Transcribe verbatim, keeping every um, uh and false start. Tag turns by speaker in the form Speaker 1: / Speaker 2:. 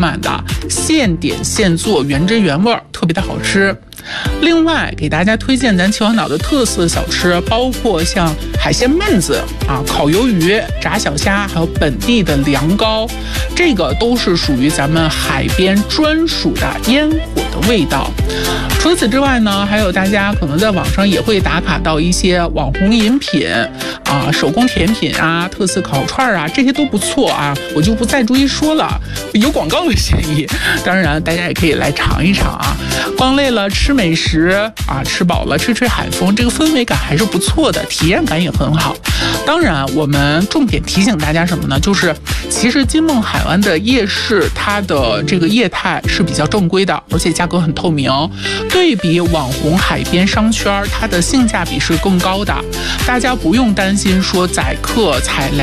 Speaker 1: 满的，现点现做，原汁原味，特别的好吃。另外给大家推荐咱秦皇岛的特色小吃，包括像海鲜焖子啊、烤鱿鱼、炸小虾，还有本地的凉糕，这个都是属于咱们海边专属的烟火的味道。除此之外呢，还有大家可能在网上也会打卡到一些网红饮品啊、手工甜品啊、特色烤串啊，这些都不错啊，我就不再逐一说了，有广告的嫌疑。当然大家也可以来尝一尝啊，逛累了吃美食啊，吃饱了吹吹海风，这个氛围感还是不错的，体验感也很好。当然我们重点提醒大家什么呢，就是其实金梦海湾的夜市它的这个业态是比较正规的，而且价格很透明，对比网红海边商圈它的性价比是更高的，大家不用担心说宰客踩雷